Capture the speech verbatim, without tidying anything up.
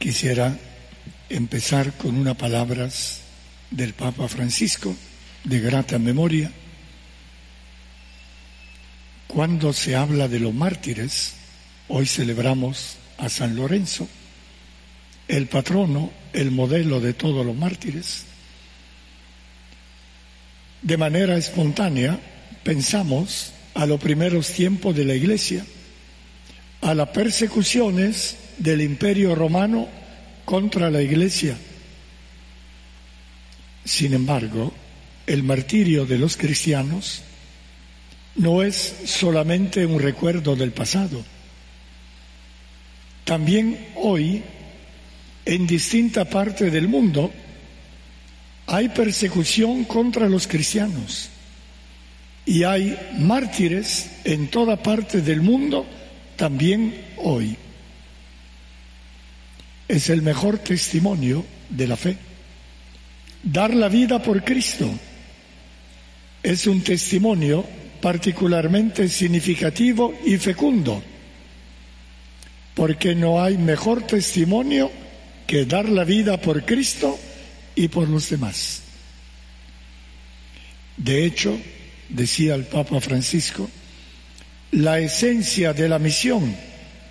quisiera empezar con unas palabras del Papa Francisco, de grata memoria. Cuando se habla de los mártires, hoy celebramos a San Lorenzo, el patrono, el modelo de todos los mártires. De manera espontánea pensamos a los primeros tiempos de la Iglesia, a las persecuciones del Imperio Romano contra la Iglesia. Sin embargo, el martirio de los cristianos no es solamente un recuerdo del pasado. También hoy, en distintas partes del mundo, hay persecución contra los cristianos y hay mártires en toda parte del mundo también hoy. Es el mejor testimonio de la fe. Dar la vida por Cristo es un testimonio particularmente significativo y fecundo, porque no hay mejor testimonio que dar la vida por Cristo y por los demás. De hecho, decía el Papa Francisco, la esencia de la misión